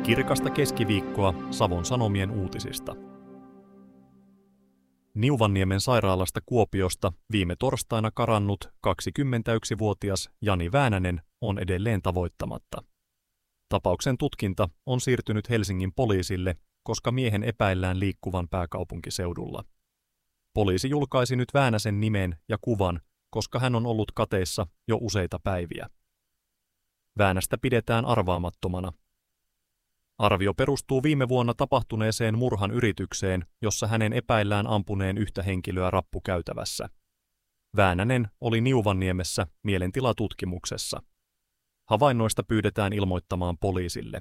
Kirkasta keskiviikkoa Savon Sanomien uutisista. Niuvanniemen sairaalasta Kuopiosta viime torstaina karannut 21-vuotias Jani Väänänen on edelleen tavoittamatta. Tapauksen tutkinta on siirtynyt Helsingin poliisille, koska miehen epäillään liikkuvan pääkaupunkiseudulla. Poliisi julkaisi nyt Väänäsen nimen ja kuvan, koska hän on ollut kateissa jo useita päiviä. Väänästä pidetään arvaamattomana. Arvio perustuu viime vuonna tapahtuneeseen murhan yritykseen, jossa hänen epäillään ampuneen yhtä henkilöä rappukäytävässä. Väänänen oli Niuvanniemessä mielentilatutkimuksessa. Havainnoista pyydetään ilmoittamaan poliisille.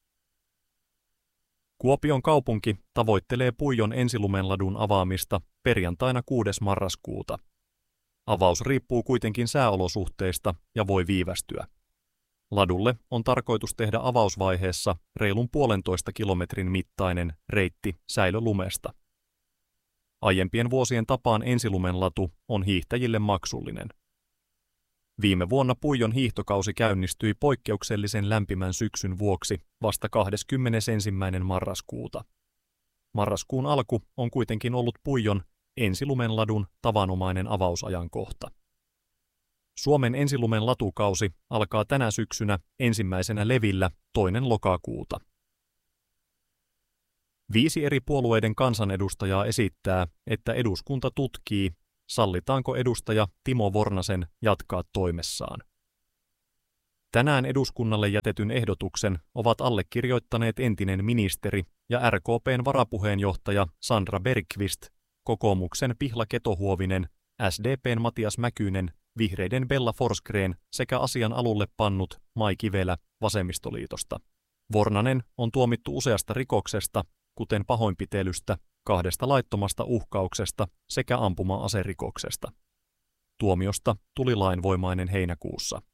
Kuopion kaupunki tavoittelee Puijon ensilumenladun avaamista perjantaina 6. marraskuuta. Avaus riippuu kuitenkin sääolosuhteista ja voi viivästyä. Ladulle on tarkoitus tehdä avausvaiheessa reilun 1,5 kilometrin mittainen reitti säilölumesta. Aiempien vuosien tapaan ensilumenlatu on hiihtäjille maksullinen. Viime vuonna Puijon hiihtokausi käynnistyi poikkeuksellisen lämpimän syksyn vuoksi vasta 21. marraskuuta. Marraskuun alku on kuitenkin ollut Puijon ensilumenladun tavanomainen avausajankohta. Suomen ensilumen latukausi alkaa tänä syksynä ensimmäisenä levillä 2. lokakuuta. 5 eri puolueiden kansanedustajaa esittää, että eduskunta tutkii, sallitaanko edustaja Timo Vornasen jatkaa toimessaan. Tänään eduskunnalle jätetyn ehdotuksen ovat allekirjoittaneet entinen ministeri ja RKP:n varapuheenjohtaja Sandra Bergqvist, kokoomuksen Pihla Keto-Huovinen, SDP:n Matias Mäkynen, Vihreiden Bella Forsgren sekä asian alulle pannut Mai Kivelä vasemmistoliitosta. Vornanen on tuomittu useasta rikoksesta, kuten pahoinpitelystä, 2 laittomasta uhkauksesta sekä ampuma-aserikoksesta. Tuomiosta tuli lainvoimainen heinäkuussa.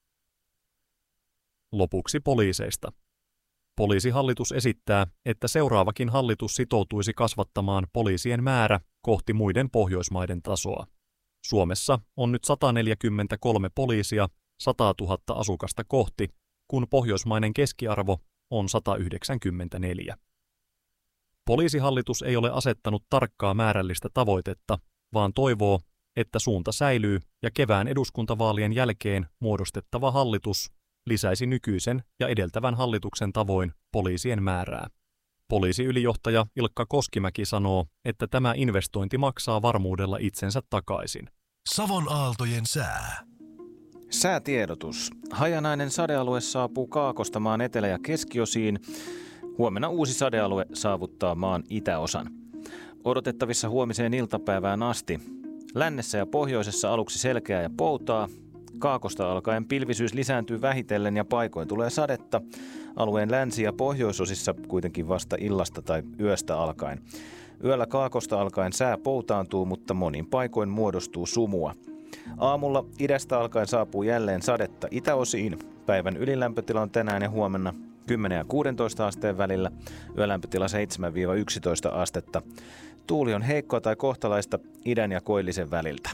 Lopuksi poliiseista. Poliisihallitus esittää, että seuraavakin hallitus sitoutuisi kasvattamaan poliisien määrä kohti muiden Pohjoismaiden tasoa. Suomessa on nyt 143 poliisia 100 000 asukasta kohti, kun pohjoismainen keskiarvo on 194. Poliisihallitus ei ole asettanut tarkkaa määrällistä tavoitetta, vaan toivoo, että suunta säilyy ja kevään eduskuntavaalien jälkeen muodostettava hallitus lisäisi nykyisen ja edeltävän hallituksen tavoin poliisien määrää. Poliisiylijohtaja Ilkka Koskimäki sanoo, että tämä investointi maksaa varmuudella itsensä takaisin. Savon aaltojen sää. Säätiedotus. Hajanainen sadealue saapuu Kaakosta maan etelä- ja keskiosiin. Huomenna uusi sadealue saavuttaa maan itäosan. Odotettavissa huomiseen iltapäivään asti. Lännessä ja pohjoisessa aluksi selkeää ja poutaa. Kaakosta alkaen pilvisyys lisääntyy vähitellen ja paikoin tulee sadetta. Alueen länsi- ja pohjoisosissa kuitenkin vasta illasta tai yöstä alkaen. Yöllä Kaakosta alkaen sää poutaantuu, mutta monin paikoin muodostuu sumua. Aamulla idästä alkaen saapuu jälleen sadetta itäosiin. Päivän ylilämpötila on tänään ja huomenna 10 ja 16 asteen välillä. Yölämpötila 7-11 astetta. Tuuli on heikkoa tai kohtalaista idän ja koillisen väliltä.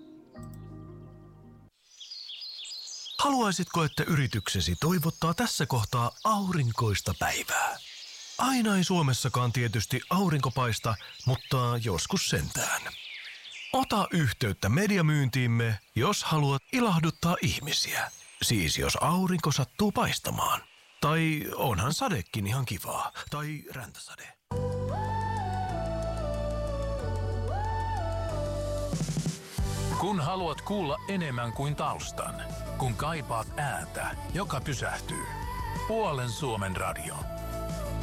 Haluaisitko, että yrityksesi toivottaa tässä kohtaa aurinkoista päivää? Aina ei Suomessakaan tietysti aurinko paista, mutta joskus sentään. Ota yhteyttä mediamyyntiimme, jos haluat ilahduttaa ihmisiä. Siis jos aurinko sattuu paistamaan. Tai onhan sadekin ihan kivaa. Tai räntäsade. Kun haluat kuulla enemmän kuin taustan. Kun kaipaat ääntä, joka pysähtyy. Puolen Suomen radio.